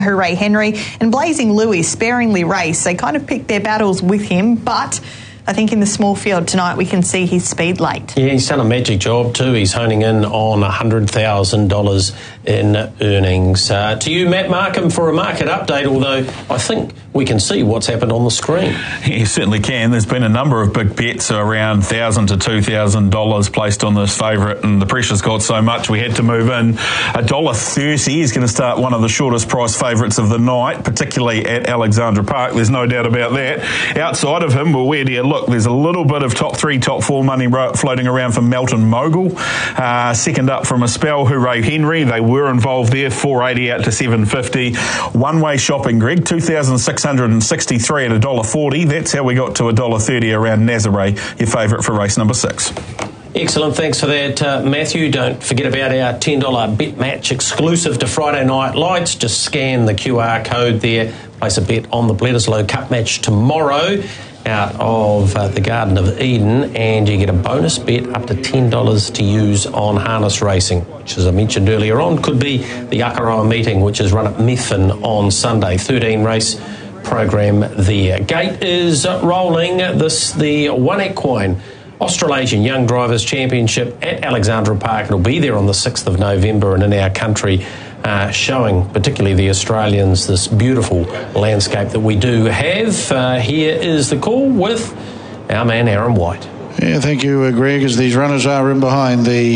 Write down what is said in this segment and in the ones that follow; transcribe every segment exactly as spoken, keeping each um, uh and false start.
Hooray Henry and Blazing Louis sparingly raced. They kind of picked their battles with him, but I think in the small field tonight we can see his speed late. Yeah, he's done a magic job too. He's honing in on one hundred thousand dollars in earnings. Uh, to you, Matt Markham, for a market update, although I think we can see what's happened on the screen. You certainly can. There's been a number of big bets around one thousand dollars to two thousand dollars placed on this favourite, and the pressure's got so much we had to move in. one dollar thirty is going to start one of the shortest price favourites of the night, particularly at Alexandra Park. There's no doubt about that. Outside of him, well, where do you look? There's a little bit of top three, top four money floating around for Melton Mogul. Uh, second up from a spell, Hooray Henry. They were involved there, four eighty out to seven fifty. One-way shopping, Greg, two thousand six hundred sixty-three at one dollar forty. That's how we got to one dollar thirty around Nazare, your favourite for race number six. Excellent, thanks for that, uh, Matthew. Don't forget about our ten dollar bet match exclusive to Friday Night Lights. Just scan the Q R code there, place a bet on the Bledisloe Cup match tomorrow out of uh, the Garden of Eden, and you get a bonus bet up to ten dollars to use on harness racing, which, as I mentioned earlier on, could be the Akaroa meeting, which is run at Methven on Sunday. thirteen race program there. Gate is rolling. This the One Equine Australasian Young Drivers Championship at Alexandra Park. It'll be there on the sixth of November, and in our country, uh, showing particularly the Australians this beautiful landscape that we do have. Uh, here is the call with our man Aaron White. Yeah, thank you, uh, Greg, as these runners are in behind the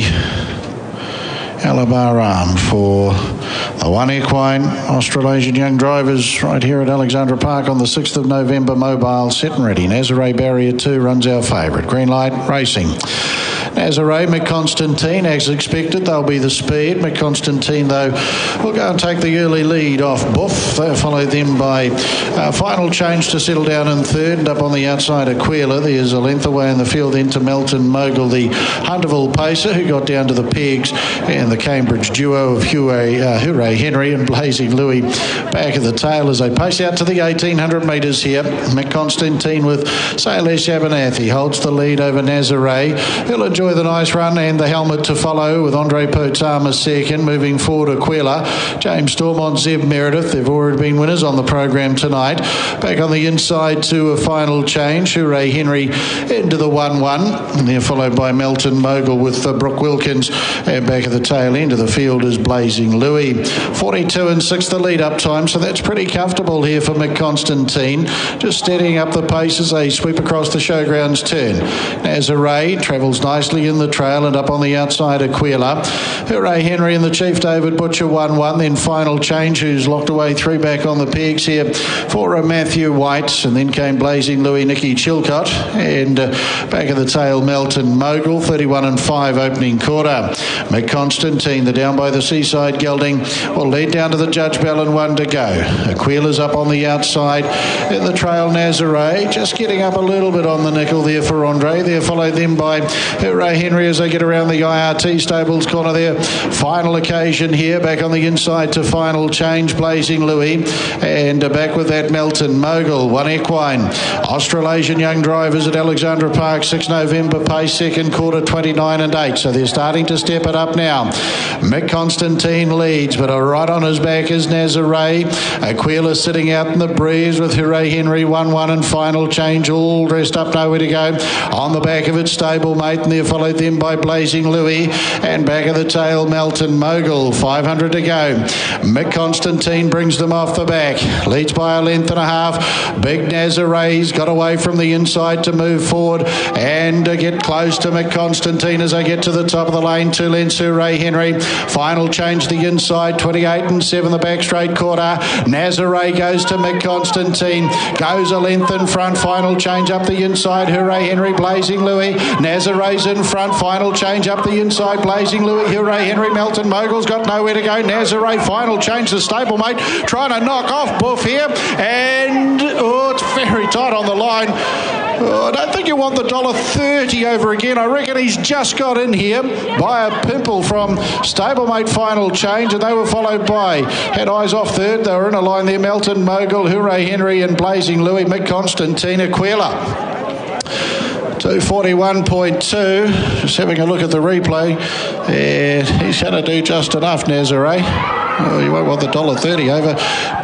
Alabar Arm for the One Equine Australasian Young Drivers right here at Alexandra Park on the sixth of November. Mobile, set and ready. Nazare Barrier two runs our favourite. Green light racing. Nazare, McConstantine, as expected, they'll be the speed. McConstantine, though, will go and take the early lead off Buff. They'll follow them by uh, Final Change to settle down in third, and up on the outside Aquila. There's a length away in the field into Melton Mogul, the Hunterville pacer, who got down to the pegs, and the Cambridge duo of Hooray, uh, Hooray Henry and Blazing Louis back at the tail as they pace out to the eighteen hundred metres here. McConstantine with Sailesh Abernathy holds the lead over Nazare. He'll enjoy the nice run and the helmet to follow with Andre Potama second. Moving forward, Aquila, James Stormont, Zeb Meredith. They've already been winners on the program tonight. Back on the inside to a Final Change. Hooray Henry into the one one. And they're followed by Melton Mogul with uh, Brooke Wilkins. And back at the tail end of the field is Blazing Louis. forty-two and six the lead up time, so that's pretty comfortable here for McConstantine. Just steadying up the pace as they sweep across the showgrounds turn. Nazare travels nicely in the trail, and up on the outside Aquila. Hooray Henry and the Chief David Butcher one one. Then Final Change, who's locked away three back on the pegs here for uh, Matthew White. And then came Blazing Louis, Nicky Chilcott. And uh, back of the tail Melton Mogul, thirty-one and five opening quarter. McConstantine, the down by the seaside gelding, will lead down to the Judge Bell and one to go. Aquila's up on the outside in the trail. Nazare just getting up a little bit on the nickel there for Andre. They're followed then by Hooray Henry as they get around the I R T stables corner there. Final occasion here, back on the inside to Final Change, Blazing Louis, and uh, back with that Melton Mogul. One Equine Australasian Young Drivers at Alexandra Park, sixth of November, pace second quarter, twenty-nine and eight, so they're starting to step it up now. McConstantine leads, but right on his back is Nazare. Aquila sitting out in the breeze with Hooray Henry one one and Final Change all dressed up, nowhere to go. On the back of its stablemate, and they're followed then by Blazing Louis, and back of the tail Melton Mogul. five hundred to go. McConstantine brings them off the back, leads by a length and a half. Big Nazare's got away from the inside to move forward and uh, get close to McConstantine as they get to the top of the lane. Two lengths Hooray Henry. Final Change the inside, twenty-eight and seven the back straight quarter. Nazare goes to McConstantine, goes a length in front. Final Change up the inside, Hooray Henry, Blazing Louis. Nazare's in front. Final Change up the inside, Blazing Louis. Hooray Henry. Melton Mogul's got nowhere to go. Nazare, Final Change, the stablemate, trying to knock off Buff here, and oh, it's very tight on the line. Oh, I don't think you want the one dollar thirty over again. I reckon he's just got in here by a pimple from stablemate Final Change, and they were followed by, had eyes off third, they were in a line there, Melton Mogul, Hooray Henry and Blazing Louis. McConstantine, Aquila. two forty-one point two. Just having a look at the replay. And he's going to do just enough, Nazare. Oh, you won't want the one dollar thirty over